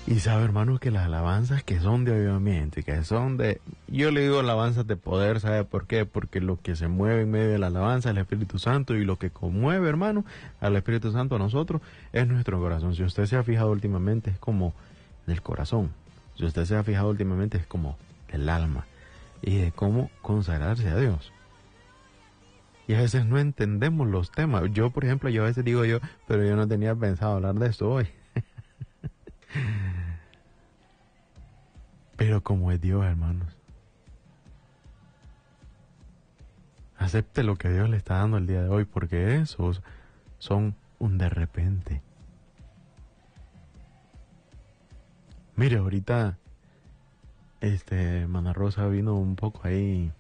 Y sabe, hermano, que las alabanzas que son de avivamiento y que son de... Yo le digo alabanzas de poder, ¿sabe por qué? Porque lo que se mueve en medio de la alabanza es el Espíritu Santo, y lo que conmueve, hermano, al Espíritu Santo a nosotros es nuestro corazón. Si usted se ha fijado últimamente, es como del corazón. Si usted se ha fijado últimamente, es como del alma. Y de cómo consagrarse a Dios. Y a veces no entendemos los temas. Yo, por ejemplo, a veces digo pero yo no tenía pensado hablar de esto hoy. Pero como es Dios, hermanos. Acepte lo que Dios le está dando el día de hoy, porque esos son un de repente. Mire, ahorita, Mana Rosa vino un poco ahí,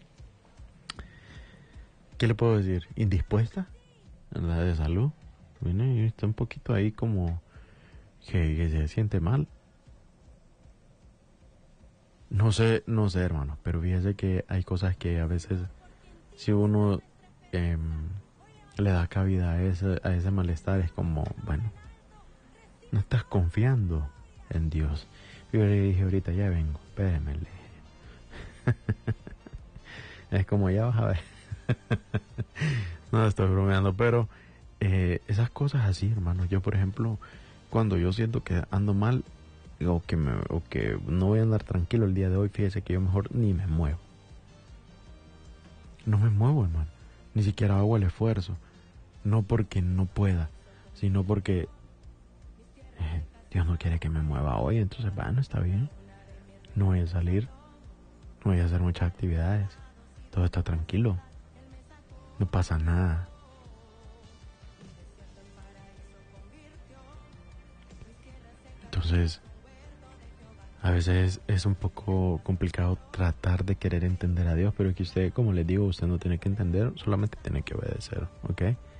¿qué le puedo decir? Indispuesta, ¿verdad? De salud. Vino y está un poquito ahí como que se siente mal. No sé, hermano, pero fíjese que hay cosas que a veces, si uno le da cabida a ese malestar, es como, bueno, no estás confiando en Dios. Yo le dije ahorita, ya vengo, espérame, le dije. Es como, ya vas a ver. No, estoy bromeando, pero esas cosas así, hermano. Yo, por ejemplo, cuando yo siento que ando mal, o que no voy a andar tranquilo el día de hoy, fíjese que yo mejor ni me muevo. No me muevo, hermano. Ni siquiera hago el esfuerzo. No porque no pueda, sino porque Dios no quiere que me mueva hoy. Entonces, bueno, está bien. No voy a salir. No voy a hacer muchas actividades. Todo está tranquilo. No pasa nada. Entonces, a veces es un poco complicado tratar de querer entender a Dios, pero que usted, como les digo, usted no tiene que entender, solamente tiene que obedecer, ¿ok?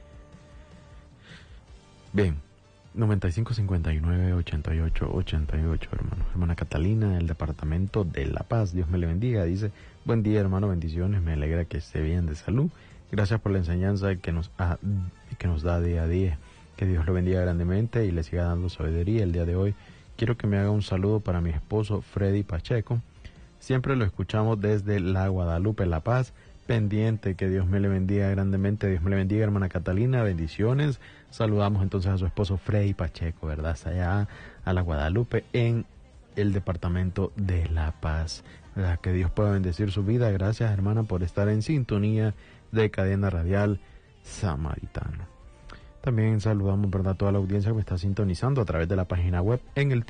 Bien, 95 59 88 88, hermano. Hermana Catalina, del departamento de La Paz, Dios me le bendiga, dice: buen día, hermano, bendiciones, me alegra que esté bien de salud. Gracias por la enseñanza que nos da día a día. Que Dios lo bendiga grandemente y le siga dando sabiduría el día de hoy. Quiero que me haga un saludo para mi esposo Freddy Pacheco. Siempre lo escuchamos desde la Guadalupe, La Paz. Pendiente, que Dios me le bendiga grandemente. Dios me le bendiga, hermana Catalina. Bendiciones. Saludamos entonces a su esposo Freddy Pacheco, ¿verdad? Hasta allá a la Guadalupe, en el departamento de La Paz. ¿Verdad? Que Dios pueda bendecir su vida. Gracias, hermana, por estar en sintonía de Cadena Radial Samaritano. También saludamos, ¿verdad?, a toda la audiencia que me está sintonizando a través de la página web en el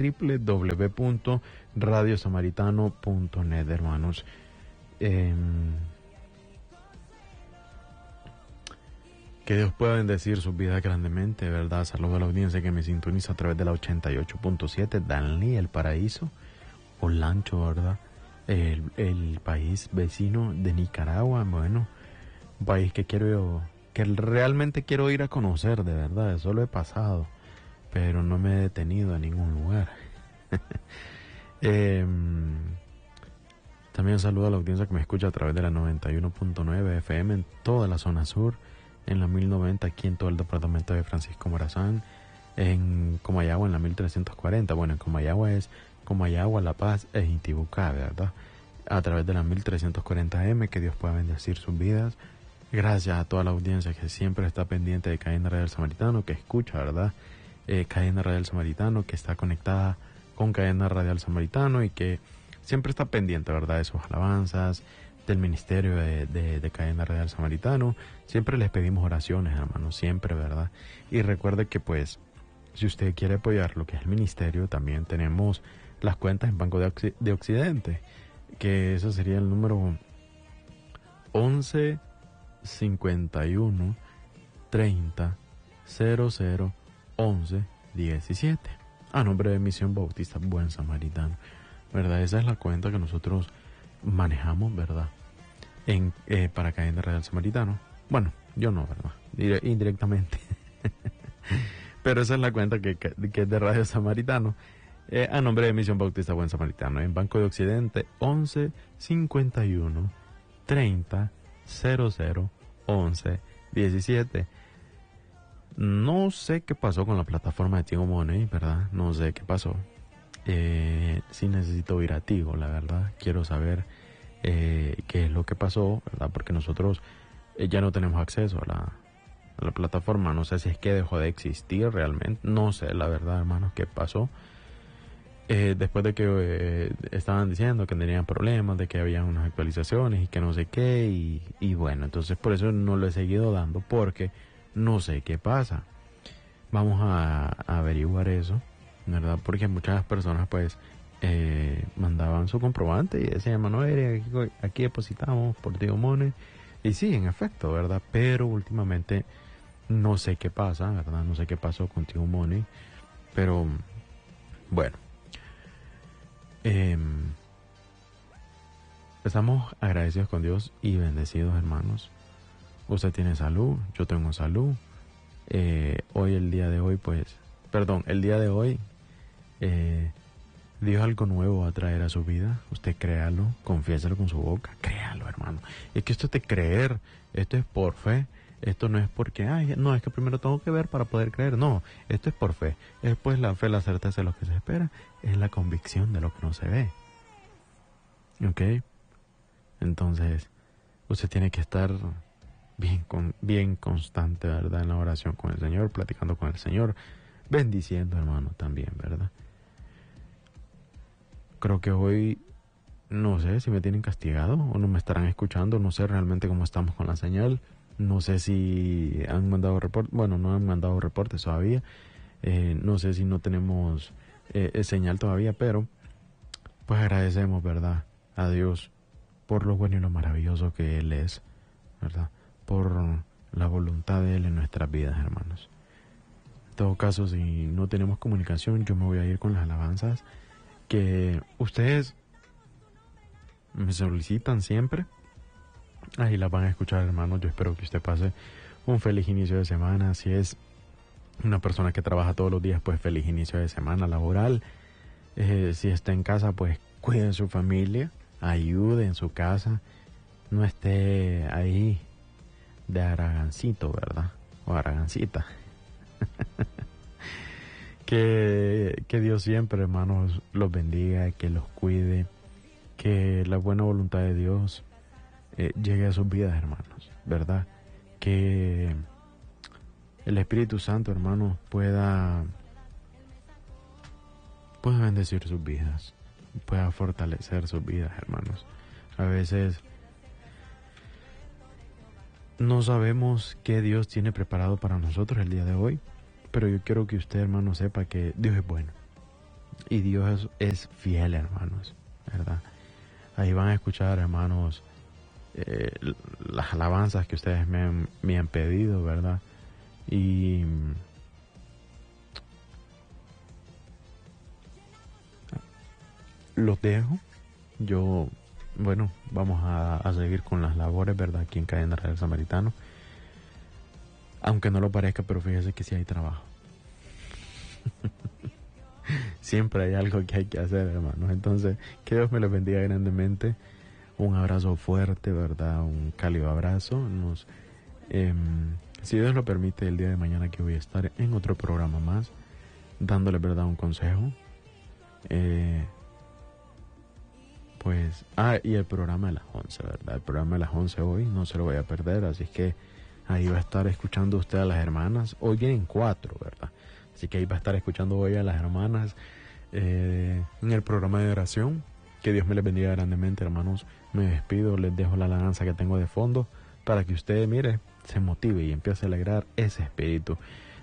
www.radiosamaritano.net, hermanos. Que Dios pueda bendecir su vida grandemente, ¿verdad? Saludo a la audiencia que me sintoniza a través de la 88.7, Danlí, el paraíso, Olancho, ¿verdad? El país vecino de Nicaragua, bueno, un país que realmente quiero ir a conocer, de verdad. Eso lo he pasado, pero no me he detenido a ningún lugar. También saludo a la audiencia que me escucha a través de la 91.9 FM en toda la zona sur, en la 1090 aquí en todo el departamento de Francisco Morazán, en Comayagua en la 1340. Bueno, en Comayagua es Comayagua, La Paz e Intibucá, ¿verdad? A través de la 1340M, que Dios pueda bendecir sus vidas. Gracias a toda la audiencia que siempre está pendiente de Cadena Radial Samaritano, que escucha, ¿verdad? Cadena Radial Samaritano, que está conectada con Cadena Radial Samaritano y que siempre está pendiente, ¿verdad?, de sus alabanzas, del ministerio de Cadena Radial Samaritano. Siempre les pedimos oraciones, hermanos, siempre, ¿verdad? Y recuerde que, pues, si usted quiere apoyar lo que es el ministerio, también tenemos las cuentas en Banco de Occidente, que eso sería el número 11 51 30 00 11 17, a nombre de Misión Bautista Buen Samaritano, ¿verdad? Esa es la cuenta que nosotros manejamos, ¿verdad? Para Cadena Radial Samaritano. Bueno, yo no, ¿verdad? Indirectamente. Pero esa es la cuenta que es de Radio Samaritano, a nombre de Misión Bautista Buen Samaritano, en Banco de Occidente, 11 51 30 00 11 17. No sé qué pasó con la plataforma de Tigo Money, ¿verdad? No sé qué pasó. sí necesito ir a Tigo, la verdad. Quiero saber qué es lo que pasó, ¿verdad? Porque nosotros ya no tenemos acceso a la plataforma. No sé si es que dejó de existir realmente. No sé, la verdad, hermanos, qué pasó. Después de que estaban diciendo que tenían problemas, de que había unas actualizaciones y que no sé qué, y bueno, entonces por eso no lo he seguido dando, porque no sé qué pasa. Vamos a averiguar eso, ¿verdad? Porque muchas personas pues mandaban su comprobante y decían, Manuel, aquí depositamos por Tigo Money, y sí, en efecto, ¿verdad? Pero últimamente no sé qué pasa, ¿verdad? No sé qué pasó con Tigo Money, pero bueno. Estamos agradecidos con Dios y bendecidos, hermanos. Usted tiene salud, yo tengo salud. El día de hoy, Dios algo nuevo va a traer a su vida. Usted créalo, confiéselo con su boca, créalo, hermano. Es que esto es de creer, esto es por fe. Esto no es porque, no, es que primero tengo que ver para poder creer. No, esto es por fe. Es pues la fe, la certeza de lo que se espera, es la convicción de lo que no se ve. ¿Ok? Entonces, usted tiene que estar bien constante, ¿verdad? En la oración con el Señor, platicando con el Señor, bendiciendo, hermano, también, ¿verdad? Creo que hoy, no sé si me tienen castigado o no me estarán escuchando, no sé realmente cómo estamos con la señal. No sé si han mandado reportes, bueno, no han mandado reportes todavía. No sé si no tenemos señal todavía, pero pues agradecemos, ¿verdad? A Dios por lo bueno y lo maravilloso que Él es, ¿verdad? Por la voluntad de Él en nuestras vidas, hermanos. En todo caso, si no tenemos comunicación, yo me voy a ir con las alabanzas que ustedes me solicitan siempre. Ahí las van a escuchar, hermanos. Yo espero que usted pase un feliz inicio de semana. Si es una persona que trabaja todos los días, pues feliz inicio de semana laboral. Si está en casa, pues cuide de su familia, ayude en su casa. No esté ahí de aragancito, ¿verdad? O aragancita. Que Dios siempre, hermanos, los bendiga, que los cuide, que la buena voluntad de Dios llegue a sus vidas, hermanos, ¿verdad? Que el Espíritu Santo, hermanos, pueda bendecir sus vidas, pueda fortalecer sus vidas, hermanos. A veces no sabemos qué Dios tiene preparado para nosotros el día de hoy, pero yo quiero que usted, hermano, sepa que Dios es bueno y Dios es fiel, hermanos, ¿verdad? Ahí van a escuchar, hermanos, las alabanzas que ustedes me han pedido, ¿verdad? Y los dejo. Yo, bueno, vamos a seguir con las labores, ¿verdad? Aquí en Cadena Radio Samaritano. Aunque no lo parezca, pero fíjese que sí hay trabajo. Siempre hay algo que hay que hacer, hermanos. Entonces, que Dios me los bendiga grandemente. Un abrazo fuerte, ¿verdad? Un cálido abrazo. Si Dios lo permite, el día de mañana que voy a estar en otro programa más, dándole, ¿verdad?, un consejo. Y el programa de las 11, ¿verdad? El programa de las 11 hoy, no se lo voy a perder, así es que ahí va a estar escuchando usted a las hermanas. Hoy vienen 4, ¿verdad? Así que ahí va a estar escuchando hoy a las hermanas en el programa de oración. Que Dios me les bendiga grandemente, hermanos. Me despido, les dejo la alabanza que tengo de fondo para que usted, mire, se motive y empiece a alegrar ese espíritu.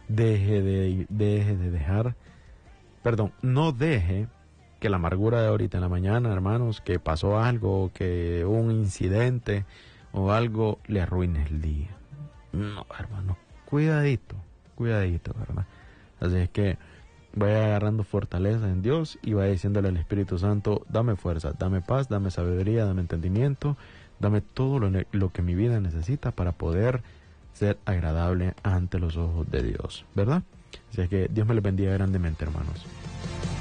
No deje que la amargura de ahorita en la mañana, hermanos, que pasó algo, que un incidente o algo le arruine el día. No, hermano, cuidadito, ¿verdad? Así es que vaya agarrando fortaleza en Dios y vaya diciéndole al Espíritu Santo, dame fuerza, dame paz, dame sabiduría, dame entendimiento, dame todo lo que mi vida necesita para poder ser agradable ante los ojos de Dios, ¿verdad? Así es que Dios me les bendiga grandemente, hermanos.